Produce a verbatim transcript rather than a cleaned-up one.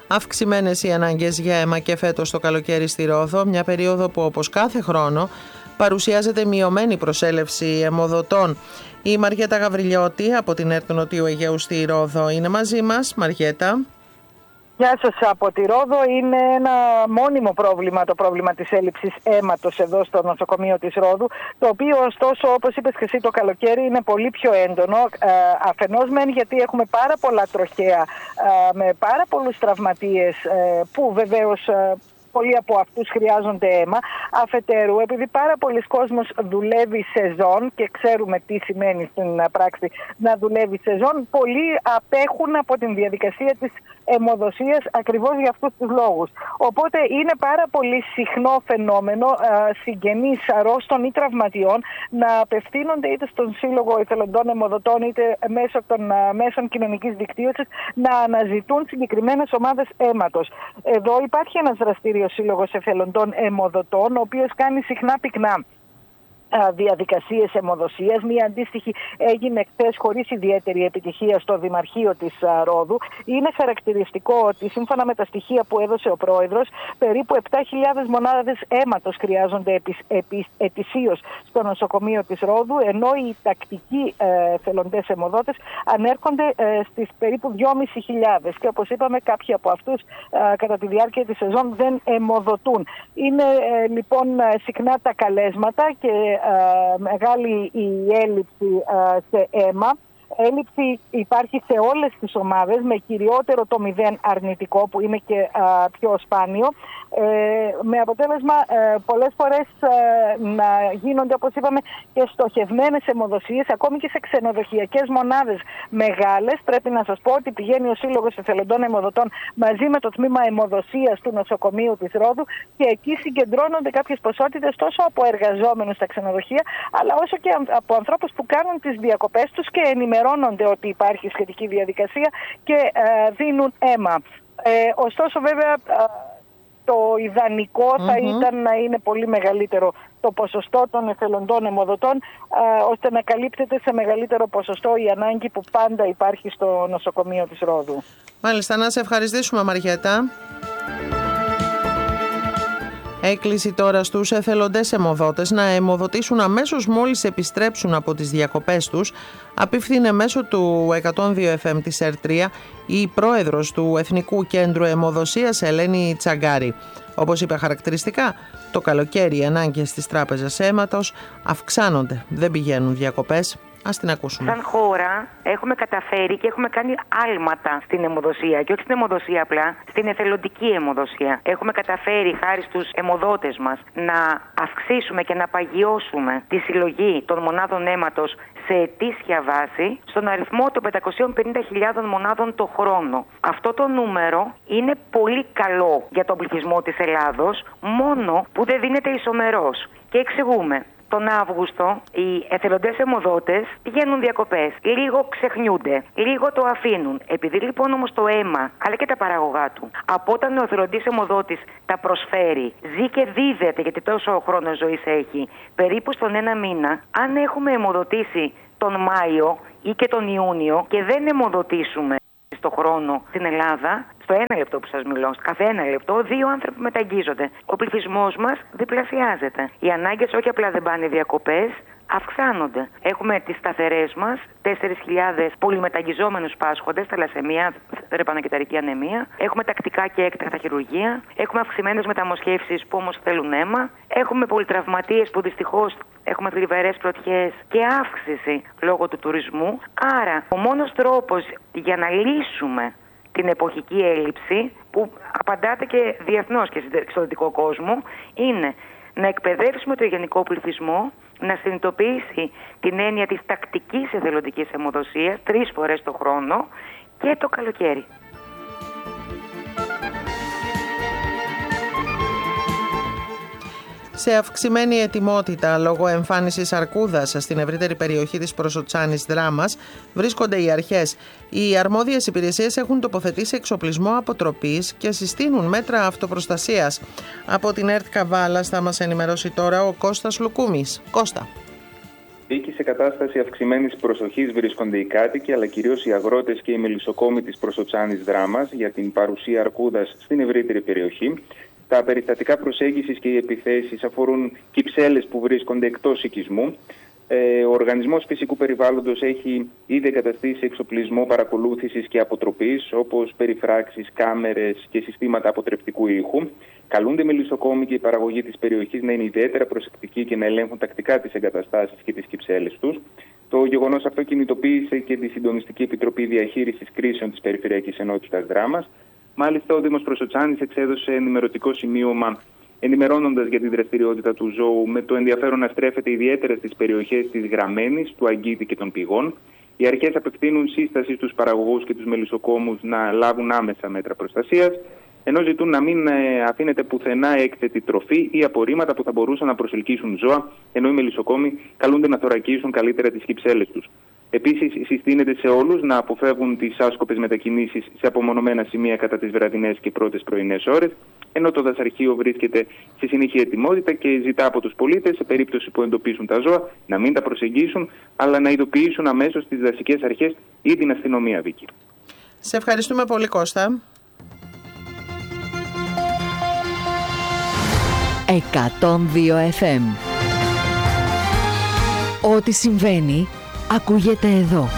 Αυξημένες οι ανάγκες για αίμα και φέτος το καλοκαίρι στη Ρόδο, μια περίοδο που όπως κάθε χρόνο παρουσιάζεται μειωμένη προσέλευση αιμοδοτών. Η Μαριέτα Γαβριλιώτη από την ΕΡΤ Νοτιού Αιγαίου στη Ρόδο είναι μαζί μας. Μαριέτα. Γεια σας από τη Ρόδο. Είναι ένα μόνιμο πρόβλημα το πρόβλημα της έλλειψης αίματος εδώ στο νοσοκομείο της Ρόδου, το οποίο ωστόσο, όπως είπες και εσύ, το καλοκαίρι είναι πολύ πιο έντονο, ε, αφενός μεν γιατί έχουμε πάρα πολλά τροχαία ε, με πάρα πολλούς τραυματίες ε, που βεβαίως ε, πολλοί από αυτούς χρειάζονται αίμα. Αφετέρου, επειδή πάρα πολλοί κόσμος δουλεύει σεζόν και ξέρουμε τι σημαίνει στην πράξη να δουλεύει σεζόν, πολλοί απέχουν από την διαδικασία της αιμοδοσίας ακριβώς για αυτούς τους λόγους. Οπότε είναι πάρα πολύ συχνό φαινόμενο α, συγγενείς αρρώστων ή τραυματιών να απευθύνονται είτε στον Σύλλογο Εθελοντών Αιμοδοτών είτε μέσω των α, μέσων κοινωνικής δικτύωσης να αναζητούν συγκεκριμένες ομάδες αίματος. Εδώ υπάρχει ένας δραστήριος Σύλλογος Εθελοντών Αιμοδοτών, ο οποίος κάνει συχνά πυκνά διαδικασίες αιμοδοσίας. Μία αντίστοιχη έγινε χθες χωρίς ιδιαίτερη επιτυχία στο Δημαρχείο της Ρόδου. Είναι χαρακτηριστικό ότι σύμφωνα με τα στοιχεία που έδωσε ο πρόεδρος, περίπου επτά χιλιάδες μονάδες αίματος χρειάζονται επι, επι, ετησίως στο νοσοκομείο της Ρόδου, ενώ οι τακτικοί ε, θελοντές αιμοδότες ανέρχονται ε, στις περίπου δυόμισι χιλιάδες. Και όπως είπαμε, κάποιοι από αυτούς ε, κατά τη διάρκεια της σεζόν δεν αιμοδοτούν. Είναι ε, λοιπόν συχνά τα καλέσματα και Uh, μεγάλη η έλλειψη uh, σε αίμα. Έλλειψη υπάρχει σε όλες τις ομάδες, με κυριότερο το μηδέν αρνητικό που είναι και α, πιο σπάνιο, ε, με αποτέλεσμα ε, πολλές φορές ε, να γίνονται, όπως είπαμε, και στοχευμένες αιμοδοσίες, ακόμη και σε ξενοδοχειακές μονάδες μεγάλες. Πρέπει να σας πω ότι πηγαίνει ο Σύλλογος Εθελοντών Αιμοδοτών μαζί με το τμήμα αιμοδοσίας του νοσοκομείου της Ρόδου και εκεί συγκεντρώνονται κάποιες ποσότητες τόσο από εργαζόμενους στα ξενοδοχεία, αλλά όσο και από ανθρώπους που κάνουν τις διακοπές τους και ενημερώνουν ότι υπάρχει σχετική διαδικασία και ε, δίνουν αίμα. Ε, ωστόσο βέβαια ε, το ιδανικό mm-hmm. θα ήταν να είναι πολύ μεγαλύτερο το ποσοστό των εθελοντών αιμοδοτών, ε, ώστε να καλύπτεται σε μεγαλύτερο ποσοστό η ανάγκη που πάντα υπάρχει στο νοσοκομείο της Ρόδου. Μάλιστα, να σε ευχαριστήσουμε, Μαριέτα. Έκκληση τώρα στους εθελοντές αιμοδότες να αιμοδοτήσουν αμέσως μόλις επιστρέψουν από τις διακοπές τους, απίφθινε μέσω του εκατόν δύο εφ εμ της ΕΡΤ τρία η πρόεδρος του Εθνικού Κέντρου Αιμοδοσίας Ελένη Τσαγκάρη. Όπως είπε χαρακτηριστικά, το καλοκαίρι οι ανάγκες της τράπεζας αίματος αυξάνονται, δεν πηγαίνουν διακοπές. Ας την ακούσουμε. Σαν χώρα έχουμε καταφέρει και έχουμε κάνει άλματα στην αιμοδοσία, και όχι στην αιμοδοσία απλά, στην εθελοντική αιμοδοσία. Έχουμε καταφέρει χάρη στους αιμοδότες μας να αυξήσουμε και να παγιώσουμε τη συλλογή των μονάδων αίματος σε ετήσια βάση στον αριθμό των πεντακόσιες πενήντα χιλιάδες μονάδων το χρόνο. Αυτό το νούμερο είναι πολύ καλό για τον πληθυσμό της Ελλάδος, μόνο που δεν δίνεται ισομερός. Και εξηγούμε. Τον Αύγουστο οι εθελοντές αιμοδότες πηγαίνουν διακοπές, λίγο ξεχνιούνται, λίγο το αφήνουν. Επειδή λοιπόν όμως το αίμα, αλλά και τα παραγωγά του, από όταν ο εθελοντής αιμοδότης τα προσφέρει, ζει και δίδεται, γιατί τόσο χρόνο ζωής έχει, περίπου στον ένα μήνα, αν έχουμε αιμοδοτήσει τον Μάιο ή και τον Ιούνιο και δεν αιμοδοτήσουμε στο χρόνο στην Ελλάδα, στο ένα λεπτό που σας μιλώ, κάθε ένα λεπτό, δύο άνθρωποι μεταγγίζονται. Ο πληθυσμός μας διπλασιάζεται. Οι ανάγκες όχι απλά δεν πάνε διακοπές, αυξάνονται. Έχουμε τις σταθερές μας, τέσσερις χιλιάδες πολυμεταγγιζόμενους πάσχοντες, θαλασσαιμία, θεραπανοκυταρική ανεμία. Έχουμε τακτικά και έκτακτα χειρουργία. Έχουμε αυξημένες μεταμοσχεύσεις που όμως θέλουν αίμα. Έχουμε πολυτραυματίες που δυστυχώς έχουμε θλιβερές πρωτιές και αύξηση λόγω του τουρισμού. Άρα, ο μόνος τρόπος για να λύσουμε την εποχική έλλειψη, που απαντάται και διεθνώς και στον δυτικό κόσμο, είναι να εκπαιδεύσουμε το γενικό πληθυσμό να συνειδητοποιήσει την έννοια της τακτικής εθελοντικής αιμοδοσίας τρεις φορές το χρόνο και το καλοκαίρι. Σε αυξημένη ετοιμότητα λόγω εμφάνισης αρκούδας στην ευρύτερη περιοχή της Προσοτσάνης Δράμας βρίσκονται οι αρχές. Οι αρμόδιες υπηρεσίες έχουν τοποθετήσει εξοπλισμό αποτροπής και συστήνουν μέτρα αυτοπροστασίας. Από την ΕΡΤ Καβάλας θα μας ενημερώσει τώρα ο Κώστας Λουκούμης. Κώστα. Εκεί σε κατάσταση αυξημένης προσοχής βρίσκονται οι κάτοικοι, αλλά κυρίως οι αγρότες και οι μελισσοκόμοι της Προσοτσάνης Δράμας για την παρουσία αρκούδας στην ευρύτερη περιοχή. Τα περιστατικά προσέγγισης και οι επιθέσεις αφορούν κυψέλες που βρίσκονται εκτός οικισμού. Ο Οργανισμός Φυσικού Περιβάλλοντος έχει ήδη εγκαταστήσει εξοπλισμό παρακολούθησης και αποτροπής, όπως περιφράξεις, κάμερες και συστήματα αποτρεπτικού ήχου. Καλούνται οι μελισσοκόμοι και η παραγωγή της περιοχής να είναι ιδιαίτερα προσεκτικοί και να ελέγχουν τακτικά τις εγκαταστάσεις και τις κυψέλες τους. Το γεγονός αυτό κινητοποίησε και τη Συντονιστική Επιτροπή Διαχείρισης Κρίσεων της Περιφερειακής Ενότητας Δράμας. Μάλιστα, ο Δήμος Προσοτσάνης εξέδωσε ενημερωτικό σημείωμα ενημερώνοντας για τη δραστηριότητα του ζώου, με το ενδιαφέρον να στρέφεται ιδιαίτερα στις περιοχές της Γραμμένης, του Αγκίτη και των Πηγών. Οι αρχές απευθύνουν σύσταση στους παραγωγούς και τους μελισσοκόμους να λάβουν άμεσα μέτρα προστασίας, ενώ ζητούν να μην αφήνεται πουθενά έκθετη τροφή ή απορρίμματα που θα μπορούσαν να προσελκύσουν ζώα, ενώ οι μελισσοκόμοι καλούνται να θωρακίσουν καλύτερα τις κυψέλες τους. Επίσης, συστήνεται σε όλους να αποφεύγουν τις άσκοπες μετακινήσεις σε απομονωμένα σημεία κατά τις βραδινές και πρώτες πρωινές ώρες, ενώ το δασαρχείο βρίσκεται σε συνεχή ετοιμότητα και ζητά από τους πολίτες, σε περίπτωση που εντοπίσουν τα ζώα, να μην τα προσεγγίσουν, αλλά να ειδοποιήσουν αμέσως τις δασικές αρχές ή την αστυνομία, Βίκη. Σε ευχαριστούμε πολύ, Κώστα. εκατόν δύο εφ εμ. Ό,τι συμβαίνει ακούγεται εδώ.